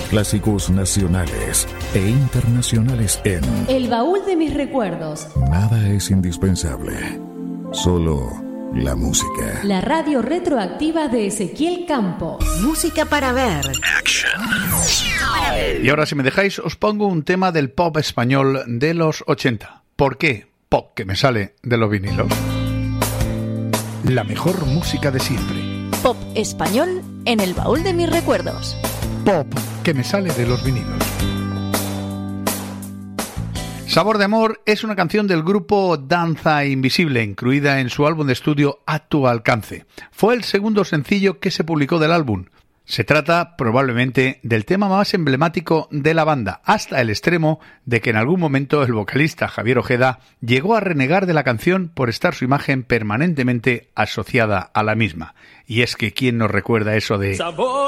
Clásicos nacionales e internacionales en El baúl de mis recuerdos. Nada es indispensable, solo la música. La radio retroactiva de Ezequiel Campo. Música para ver. Y ahora, si me dejáis, os pongo un tema del pop español de los 80. ¿Por qué? Pop que me sale de los vinilos. La mejor música de siempre. Pop español en el baúl de mis recuerdos. Pop que me sale de los vinilos. Sabor de amor es una canción del grupo Danza Invisible, incluida en su álbum de estudio A tu alcance. Fue el segundo sencillo que se publicó del álbum. Se trata probablemente del tema más emblemático de la banda, hasta el extremo de que en algún momento el vocalista Javier Ojeda llegó a renegar de la canción por estar su imagen permanentemente asociada a la misma. Y es que ¿quién nos recuerda eso de...